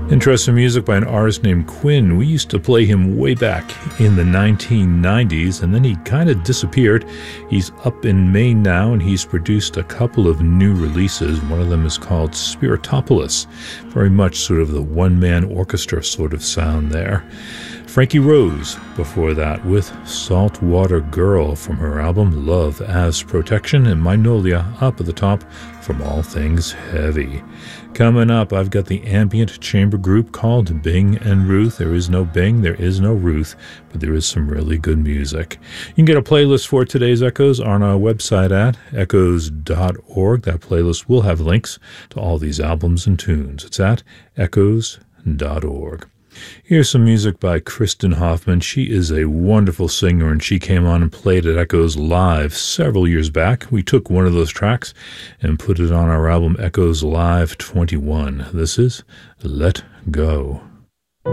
Interesting music by an artist named Quinn. We used to play him way back in the 1990s, and then he kind of disappeared. He's up in Maine now, and he's produced a couple of new releases. One of them is called Spiritopolis. Very much sort of the one-man orchestra sort of sound there. Frankie Rose before that with Saltwater Girl from her album Love as Protection, and Magnolia up at the top from All Things Heavy. Coming up, I've got the ambient chamber group called Bing and Ruth. There is no Bing, there is no Ruth, but there is some really good music. You can get a playlist for today's Echoes on our website at echoes.org. That playlist will have links to all these albums and tunes. It's at echoes.org. Here's some music by Kristen Hoffman. She is a wonderful singer, and she came on and played at Echoes Live several years back. We took one of those tracks and put it on our album Echoes Live 21. This is Let Go.